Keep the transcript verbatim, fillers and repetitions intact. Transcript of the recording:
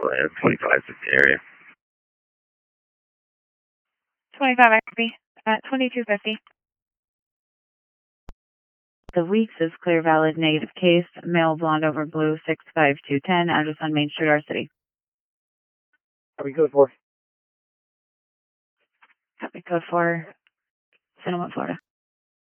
Land, twenty-five in the area. twenty-five X B at twenty-two fifty. The Weeks is clear, valid, negative case, male, blonde over blue, six five two one zero, address on Main Street, our city. Copy code four. Copy code four, Sonoma, Florida.